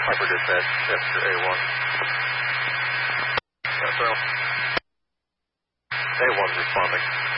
Piper dispatch, Chester A1. Yes, sir. A1's responding.